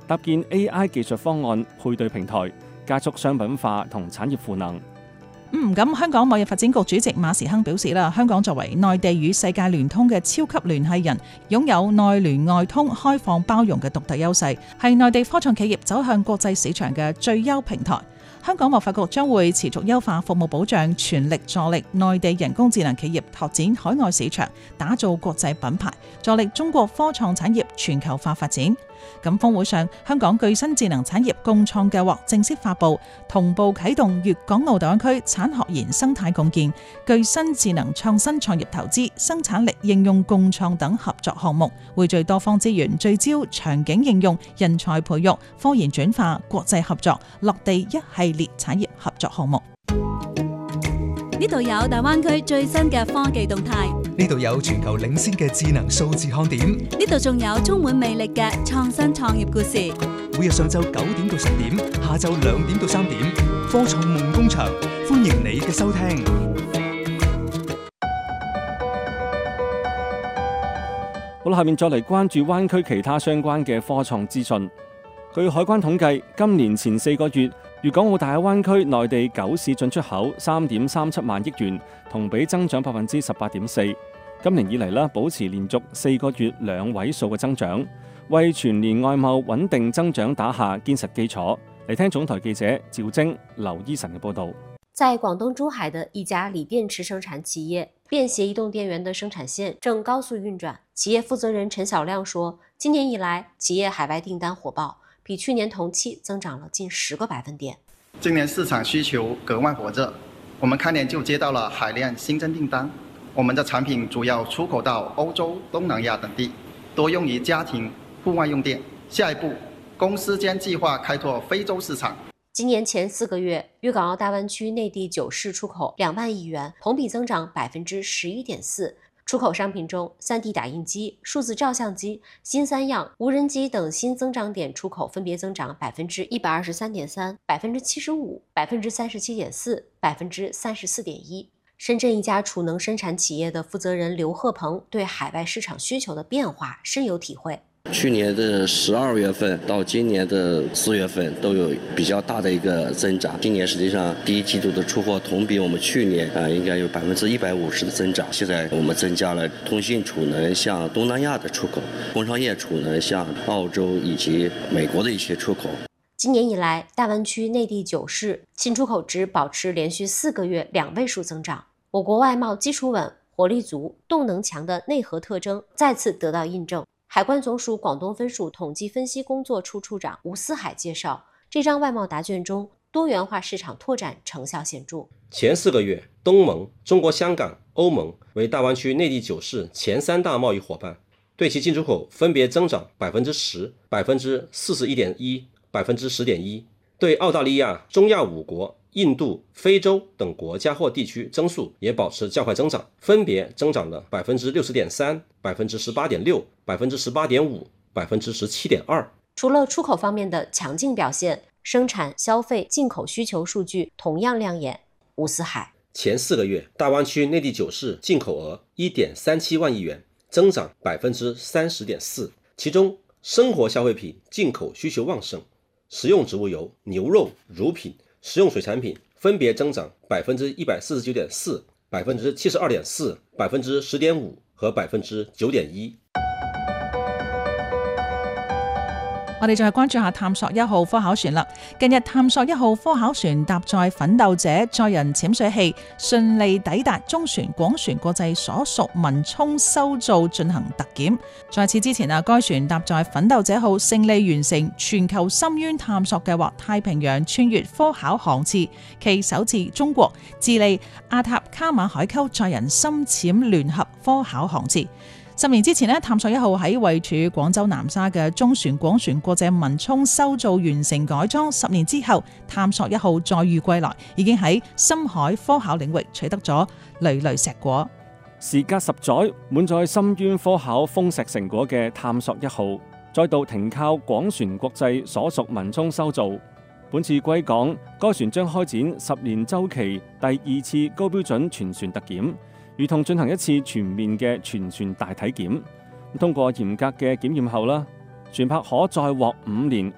搭建 AI 技術方案配對平台，加速商品化同產業賦能。 咁香港貿易發展局主席馬時亨表示啦，香港作為內地與世界聯通嘅超級聯繫人，擁有內聯外通、開放包容嘅獨特優勢，係內地科創企業走向國際市場嘅最優平台。香港貿發局將會持續優化服務保障，全力助力內地人工智能企業拓展海外市場，打造國際品牌，助力中國科創產業全球化發展。咁峰會上，香港具新智能產業共創計劃正式發布，同步啟動粵港澳大灣區產學研生態共建、具新智能創新創業投資、生產力應用共創等合作項目，匯聚多方資源，聚焦場景應用、人才培育、科研轉化、國際合作，落地一系列產業合作項目。 呢度有大灣區最新嘅科技動態， 呢度有全球領先嘅智能數字看點， 呢度仲有充滿魅力嘅創新創業故事。 每日上晝9點到10點，下晝2點到3點，科創夢工場，歡迎你嘅收聽。 好啦，下面再嚟關注灣區其他相關嘅科創資訊。據海關統計，今年前4個月，粵港澳大灣區內地9市進出口3.37萬億元，同比增長18.4%。今年以嚟保持連續4個月2位數嘅增長，為全年外貿穩定增長打下堅實基礎。嚟聽總台記者趙晶、劉依晨嘅報導。 在廣東珠海的一家鋰電池生產企業，便攜移動電源的生產線正高速運轉。企業負責人陳曉亮說，今年以來，企業海外訂單火爆，比去年同期增長了近10個百分點。 今年市場需求格外火熱，我們開年就接到了海量新增訂單。我們的產品主要出口到歐洲、東南亞等地，多用於家庭、戶外用電。下一步，公司將計劃開拓非洲市場。 今年前4個月，粵港澳大灣區內地9市出口2萬億元，同比增長11.4%。出口商品中，3D 打印機、數字照相機、新三樣、無人機等新增長點出口分別增長123.3%、75%、37.4%、34.1%。深圳一家儲能生產企業的負責人劉賀鵬對海外市場需求的變化深有體會。 去年的12月份到今年的4月份都有比較大的一個增長。今年實際上第一季度的出貨同比我們去年應該有150%的增長。現在我們增加了通信儲能向東南亞的出口，工商業儲能向澳洲以及美國的一些出口。 今年以來，大灣區內地9市進出口值保持連續4個月2位數增長。我國外貿基礎穩、活力足、動能強的內核特徵再次得到印證。海關總署廣東分署統計分析工作處處長吳思海介紹，這張外貿答卷中多元化市場拓展成效顯著。 前4個月，東盟、中國香港、歐盟為大灣區內地9市前3大貿易夥伴，對其進出口分別增長10%、41.1%、10.1%，對澳大利亞、中亞5國、印度、非洲等國家或地區增速也保持較快增長，分別增長了60.3%、18.6%、18.5%、17.2%。 除了出口方面的強勁表現，生產、消費、進口需求數據同樣亮眼。吳思海， 前4個月，大灣區內地9市進口額1.37萬億元，增長30.4%，其中生活消費品進口需求旺盛，食用植物油、牛肉、乳品、食用水產品分別增長149.4%、72.4%、10.5%和9.1%。 我哋再關注下探索1號科考船啦。近日探索1號科考船搭載奮鬥者載人潛水器，順利抵達中船廣船國際所屬文沖修造進行特檢。在此之前該船搭載奮鬥者號勝利完成全球深淵探索計劃太平洋穿越科考航次，其首次中國、智利、阿塔卡馬海溝載人深潛聯合科考航次。10年之前探索1號喺位處廣州南沙嘅中船廣船國際文沖修造完成改裝，10年之後，探索1號載譽歸來，已經喺深海科考領域取得咗累累碩果。 時隔10載，滿載深淵科考豐碩成果嘅探索1號，再度停靠廣船國際所屬文沖修造。本次歸港，該船將開展10年週期第2次高標準全船特檢。如同進行一次全面嘅全船大體檢，通過嚴格嘅檢驗後啦，船舶可再獲5年